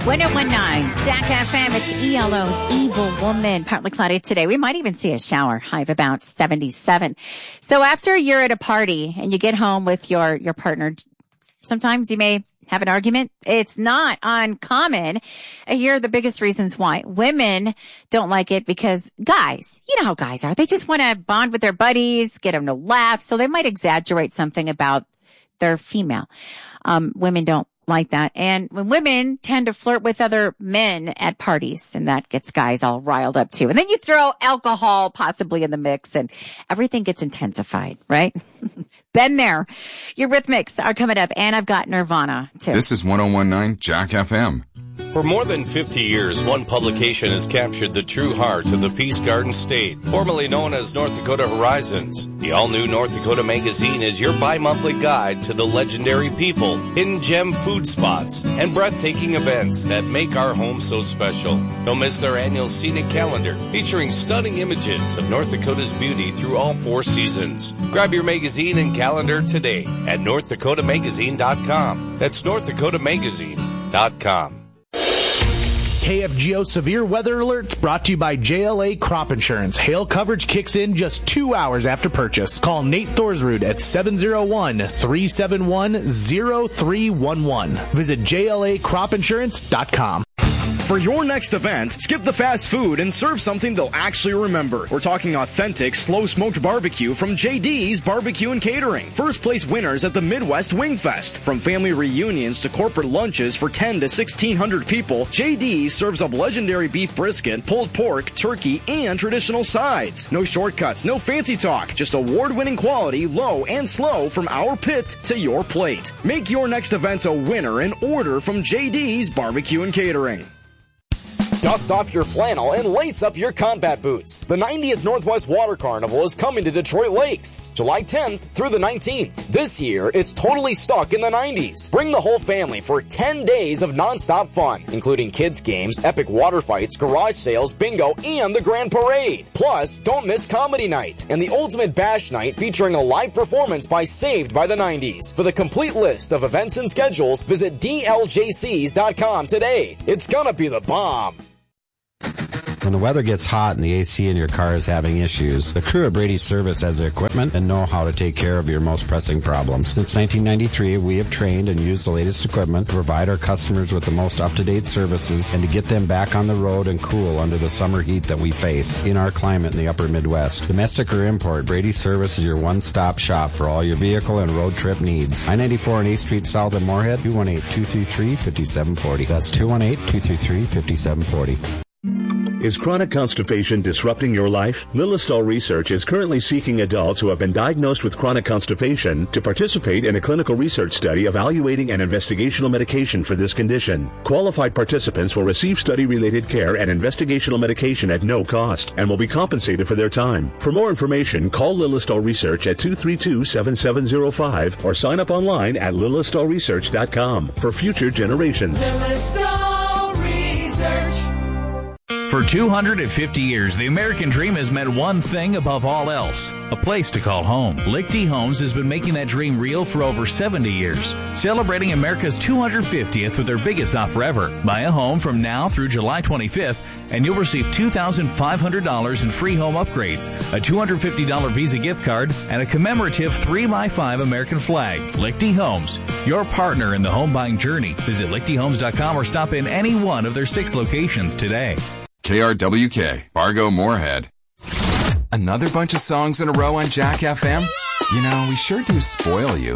1019 Jack FM. It's ELO's Evil Woman. Partly cloudy today. We might even see a shower. High of about 77. So after you're at a party and you get home with your partner, sometimes you may have an argument. It's not uncommon. Here are the biggest reasons why. Women don't like it because guys, you know how guys are. They just want to bond with their buddies, get them to laugh. So they might exaggerate something about their female. Women don't like that. And when women tend to flirt with other men at parties, and that gets guys all riled up too. And then you throw alcohol possibly in the mix and everything gets intensified, right? Been there. Your Rhythmics are coming up, and I've got Nirvana too. This is 1019 Jack FM. For more than 50 years, one publication has captured the true heart of the Peace Garden State, formerly known as North Dakota Horizons. The all-new North Dakota Magazine is your bi-monthly guide to the legendary people, hidden gem food spots, and breathtaking events that make our home so special. Don't miss their annual scenic calendar, featuring stunning images of North Dakota's beauty through all 4 seasons. Grab your magazine and calendar today at NorthDakotaMagazine.com. That's NorthDakotaMagazine.com. KFGO Severe Weather Alerts brought to you by JLA Crop Insurance. Hail coverage kicks in just 2 hours after purchase. Call Nate Thorsrud at 701-371-0311. Visit JLACropInsurance.com. For your next event, skip the fast food and serve something they'll actually remember. We're talking authentic, slow-smoked barbecue from JD's Barbecue and Catering. First place winners at the Midwest Wing Fest. From family reunions to corporate lunches for 10 to 1,600 people, JD's serves up legendary beef brisket, pulled pork, turkey, and traditional sides. No shortcuts, no fancy talk, just award-winning quality, low and slow from our pit to your plate. Make your next event a winner and order from JD's Barbecue and Catering. Dust off your flannel and lace up your combat boots. The 90th Northwest Water Carnival is coming to Detroit Lakes, July 10th through the 19th. This year, it's totally stuck in the 90s. Bring the whole family for 10 days of nonstop fun, including kids' games, epic water fights, garage sales, bingo, and the grand parade. Plus, don't miss comedy night and the ultimate bash night featuring a live performance by Saved by the 90s. For the complete list of events and schedules, visit dljcs.com today. It's gonna be the bomb. When the weather gets hot and the AC in your car is having issues, the crew at Brady Service has the equipment and know how to take care of your most pressing problems. Since 1993, we have trained and used the latest equipment to provide our customers with the most up-to-date services and to get them back on the road and cool under the summer heat that we face in our climate in the upper Midwest. Domestic or import, Brady Service is your one-stop shop for all your vehicle and road trip needs. I-94 and 8th Street South in Moorhead, 218-233-5740. That's 218-233-5740. Is chronic constipation disrupting your life? Lilistol Research is currently seeking adults who have been diagnosed with chronic constipation to participate in a clinical research study evaluating an investigational medication for this condition. Qualified participants will receive study-related care and investigational medication at no cost and will be compensated for their time. For more information, call Lilistol Research at 232-7705 or sign up online at lilistolresearch.com for future generations. Lilistol Research. For 250 years, the American dream has meant one thing above all else: a place to call home. Lichty Homes has been making that dream real for over 70 years, celebrating America's 250th with their biggest offer ever. Buy a home from now through July 25th, and you'll receive $2,500 in free home upgrades, a $250 Visa gift card, and a commemorative 3x5 American flag. Lichty Homes, your partner in the home buying journey. Visit lichtyhomes.com or stop in any one of their 6 locations today. KRWK, Fargo Moorhead. Another bunch of songs in a row on Jack FM? You know, we sure do spoil you.